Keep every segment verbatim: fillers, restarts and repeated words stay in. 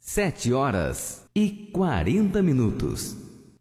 Sete horas e quarenta minutos.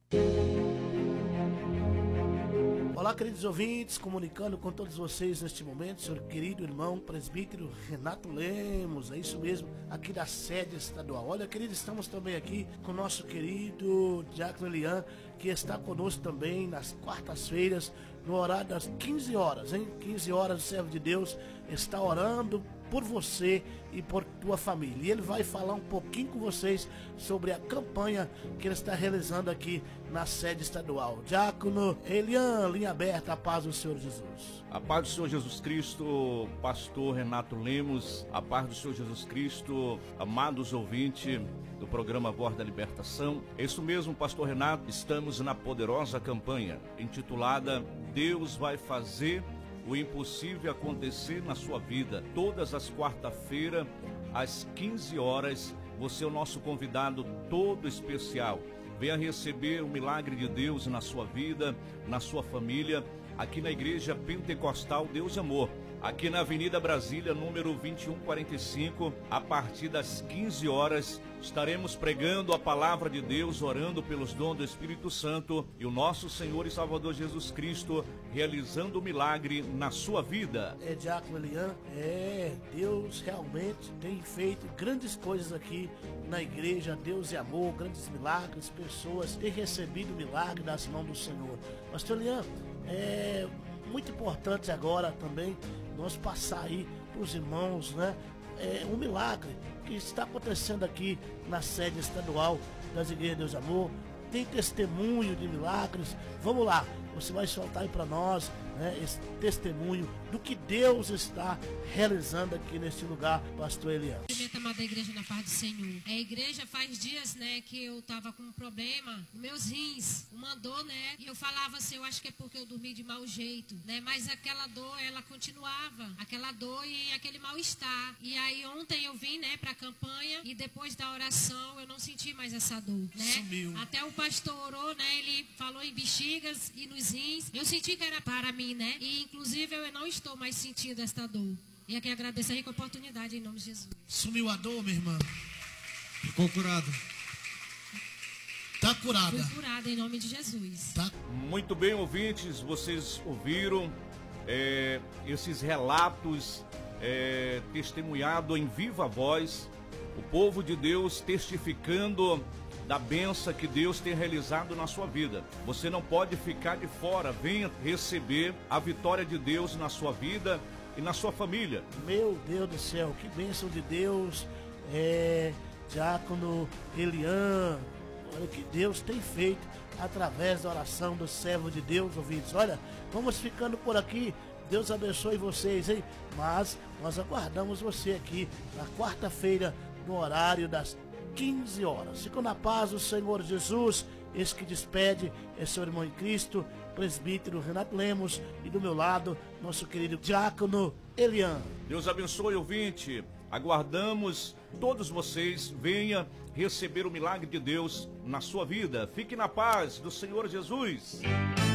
Olá, queridos ouvintes, comunicando com todos vocês neste momento, seu querido irmão presbítero Renato Lemos, é isso mesmo, aqui da sede estadual. Olha, queridos, estamos também aqui com o nosso querido Diácono Elian, que está conosco também nas quartas-feiras, no horário das quinze horas, hein? quinze horas, o servo de Deus está orando por você e por tua família. E ele vai falar um pouquinho com vocês sobre a campanha que ele está realizando aqui na sede estadual. Diácono Elian, linha aberta, a paz do Senhor Jesus. A paz do Senhor Jesus Cristo, pastor Renato Lemos, a paz do Senhor Jesus Cristo, amados ouvintes do programa Voz da Libertação. É isso mesmo, pastor Renato, estamos na poderosa campanha intitulada Deus vai fazer o impossível acontecer na sua vida. Todas as quarta-feiras, às quinze horas, você é o nosso convidado todo especial. Venha receber o milagre de Deus na sua vida, na sua família, aqui na Igreja Pentecostal Deus e Amor, aqui na Avenida Brasília, número vinte e um quarenta e cinco, a partir das quinze horas, estaremos pregando a palavra de Deus, orando pelos dons do Espírito Santo e o nosso Senhor e Salvador Jesus Cristo realizando o milagre na sua vida. É, Diácono Elian, é, Deus realmente tem feito grandes coisas aqui na igreja, Deus e Amor, grandes milagres, pessoas têm recebido milagre das mãos do Senhor. Pastor Elian, é muito importante agora também nós passar aí para os irmãos, né? É um milagre que está acontecendo aqui na sede estadual das Igrejas Deus e Amor. Tem testemunho de milagres. Vamos lá, você vai soltar aí para nós, né, esse testemunho do que Deus está realizando aqui neste lugar, pastor Elian. Amada igreja, na paz do Senhor. A igreja faz dias, né, que eu tava com um problema nos meus rins, uma dor, né, e eu falava assim, eu acho que é porque eu dormi de mau jeito, né, mas aquela dor, ela continuava, aquela dor e aquele mal-estar. E aí ontem eu vim, né, pra campanha e depois da oração eu não senti mais essa dor, né. Sumiu. Até o pastor orou, né, ele falou em bexigas e nos rins, eu senti que era para mim, né, e inclusive eu não estou mais sentindo esta dor. E aqui agradeço a rica oportunidade em nome de Jesus. Sumiu a dor, minha irmã? Ficou curado. Tá curada. Fui curada em nome de Jesus. Tá. Muito bem, ouvintes, vocês ouviram é, esses relatos é, testemunhados em viva voz, o povo de Deus testificando da bênção que Deus tem realizado na sua vida. Você não pode ficar de fora, venha receber a vitória de Deus na sua vida e na sua família. Meu Deus do céu, que bênção de Deus, é, Diácono Elian, olha o que Deus tem feito através da oração do servo de Deus, ouvintes. Olha, vamos ficando por aqui, Deus abençoe vocês, hein? Mas nós aguardamos você aqui na quarta-feira, no horário das quinze horas. Fica na paz do Senhor Jesus. Esse que despede é seu irmão em Cristo, presbítero Renato Lemos, e do meu lado, nosso querido Diácono Elian. Deus abençoe, ouvinte. Aguardamos todos vocês. Venha receber o milagre de Deus na sua vida. Fique na paz do Senhor Jesus.